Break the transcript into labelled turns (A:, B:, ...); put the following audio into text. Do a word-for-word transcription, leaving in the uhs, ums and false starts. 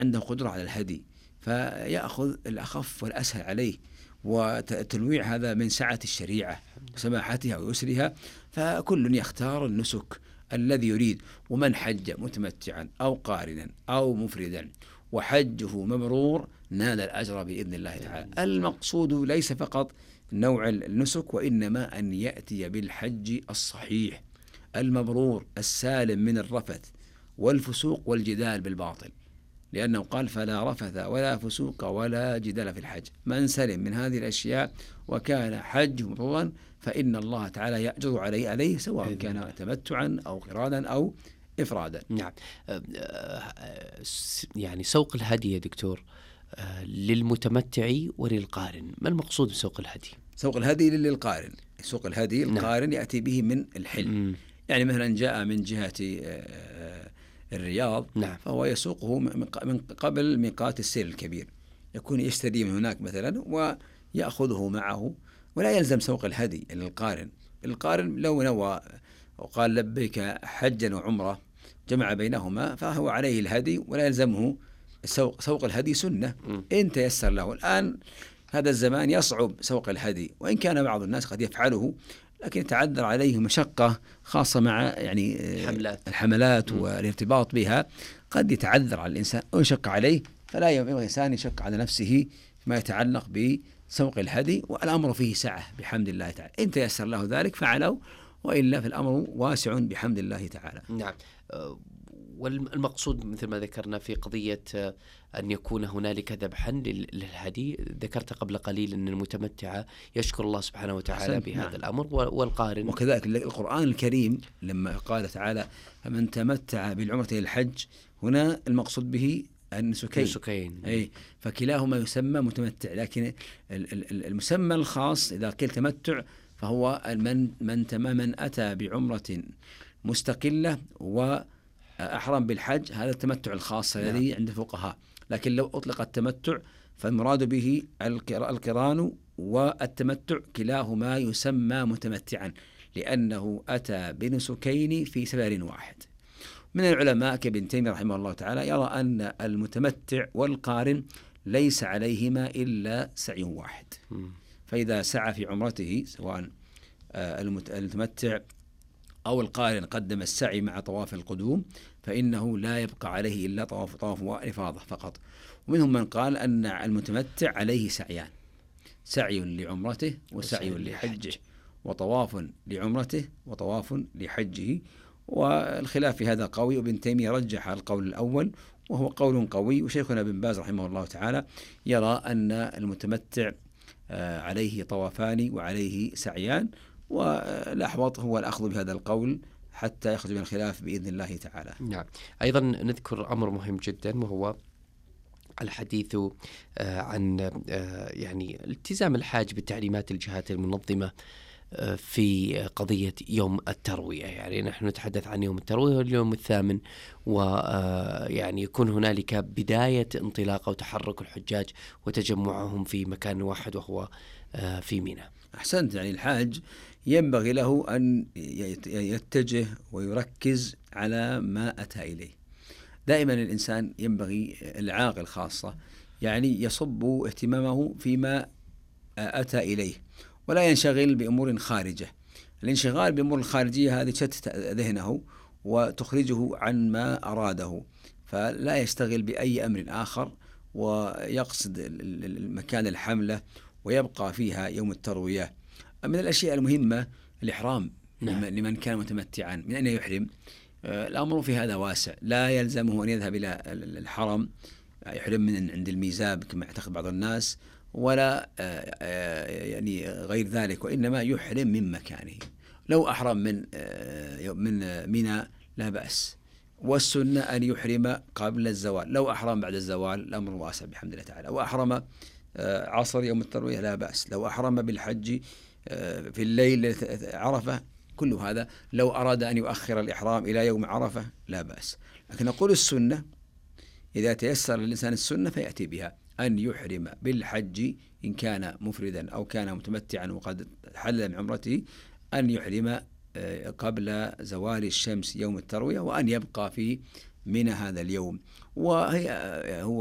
A: عنده قدرة على الهدي فيأخذ الأخف والأسهل عليه، وتنويع هذا من سعة الشريعة وسماحتها ويسرها، فكل يختار النسك الذي يريد. ومن حج متمتعا أو قارنا أو مفردا وحجه مبرور نال الأجر بإذن الله تعالى. المقصود ليس فقط نوع النسك، وإنما أن يأتي بالحج الصحيح المبرور السالم من الرفث والفسوق والجدال بالباطل، لأنه قال فلا رفث ولا فسوق ولا جدال في الحج. من سلم من هذه الأشياء وكان حجه مبرورا فإن الله تعالى يأجر عليه عليه سواء كان تمتعا أو قرانا أو إفرادا.
B: نعم. يعني سوق الهدي يا دكتور للمتمتع وللقارن، ما المقصود بسوق الهدي؟
A: سوق الهدي للقارن، سوق الهدي القارن نعم. يأتي به من الحل. م. يعني مثلا جاء من جهة الرياض نعم. فهو يسوقه من قبل ميقات السير الكبير، يكون يشتري من هناك مثلا ويأخذه معه، ولا يلزم سوق الهدي للقارن. القارن لو نوى وقال لبيك حجا وعمرة جمع بينهما فهو عليه الهدي ولا يلزمه سوق. سوق الهدي سنة إن تيسر له. الآن هذا الزمان يصعب سوق الهدي، وإن كان بعض الناس قد يفعله لكن تعذر عليه مشقة خاصة مع يعني
B: الحملات,
A: الحملات والارتباط بها، قد يتعذر على الإنسان ويشق عليه. فلا ينبغي الإنسان يشق على نفسه ما يتعلق بسوق الهدي، والأمر فيه سعة بحمد الله تعالى. إن تيسر له ذلك فعلوا، وإلا في الأمر واسع بحمد الله تعالى.
B: نعم. والمقصود مثل ما ذكرنا في قضية أن يكون هنالك ذبحا للهدي، ذكرت قبل قليل أن المتمتع يشكر الله سبحانه وتعالى بهذا نعم. الأمر، والقارن
A: وكذلك القرآن الكريم لما قال تعالى فمن تمتع بالعمرة إلى الحج، هنا المقصود به النسكين.
B: النسكين.
A: أي فكلاهما يسمى متمتع، لكن المسمى الخاص إذا قيل تمتع فهو من من من أتى بعمرة مستقلة وأحرم بالحج، هذا التمتع الخاص الذي نعم. عند الفقهاء. لكن لو أطلق التمتع فالمراد به القران والتمتع، كلاهما يسمى متمتعا لأنه أتى بنسكين في سفر واحد. من العلماء كابن تيمية رحمه الله تعالى يرى أن المتمتع والقارن ليس عليهما إلا سعي واحد، فإذا سعى في عمرته سواء المتمتع أو القارن قدم السعي مع طواف القدوم فإنه لا يبقى عليه إلا طواف طواف وإفاضة فقط. ومنهم من قال أن المتمتع عليه سعيان، سعي لعمرته وسعي لحجه، وطواف لعمرته وطواف لحجه. والخلاف في هذا قوي، وابن تيمية رجح القول الأول وهو قول قوي، وشيخنا ابن باز رحمه الله تعالى يرى أن المتمتع عليه طوافان وعليه سعيان، والأحوط هو الأخذ بهذا القول حتى يخرج من الخلاف بإذن الله تعالى.
B: نعم. أيضا نذكر أمر مهم جدا وهو الحديث عن يعني التزام الحاج بالتعليمات الجهات المنظمة في قضية يوم التروية. يعني نحن نتحدث عن يوم التروية واليوم الثامن، ويعني يكون هنالك بداية انطلاق أو تحرك الحجاج وتجمعهم في مكان واحد وهو في منى.
A: أحسنت. يعني الحاج ينبغي له أن يتجه ويركز على ما أتى إليه. دائما الإنسان ينبغي العاقل خاصة يعني يصب اهتمامه فيما أتى إليه ولا ينشغل بأمور خارجة. الانشغال بأمور الخارجية هذه تشتت ذهنه وتخرجه عن ما أراده، فلا يشتغل بأي أمر آخر ويقصد المكان الحملة ويبقى فيها يوم التروية. من الأشياء المهمة الإحرام. نعم. لمن كان متمتعا من أين يحرم؟ الأمر في هذا واسع، لا يلزمه أن يذهب إلى الحرم يحرم من عند الميزاب كما يعتقد بعض الناس، ولا يعني غير ذلك، وإنما يحرم من مكانه. لو أحرم من من منى لا بأس، والسنة أن يحرم قبل الزوال. لو أحرم بعد الزوال الأمر واسع بحمد الله تعالى. وأحرم عصر يوم التروية لا بأس. لو أحرم بالحج في الليل عرفة كل هذا. لو أراد أن يؤخر الإحرام إلى يوم عرفة لا بأس. لكن نقول السنة إذا تيسر للإنسان السنة فيأتي بها، أن يحرم بالحج إن كان مفردا أو كان متمتعا وقد حل من عمرته، أن يحرم قبل زوال الشمس يوم التروية، وأن يبقى في من هذا اليوم. وهي هو